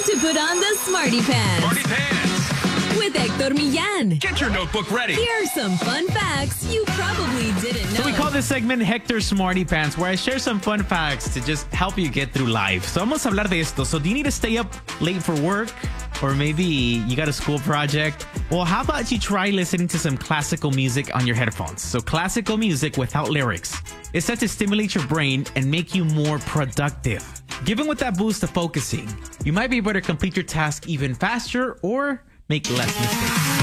to put on the Smarty Pants. Smarty Pants. With Hector Millán. Get your notebook ready. Here are some fun facts you probably didn't know. So we call this segment Hector Smarty Pants, where I share some fun facts to just help you get through life. So vamos a hablar de esto. So do you need to stay up late for work? Or maybe you got a school project? Well, how about you try listening to some classical music on your headphones? So classical music without lyrics is set to stimulate your brain and make you more productive. Given with that boost of focusing, you might be able to complete your task even faster or make less mistakes.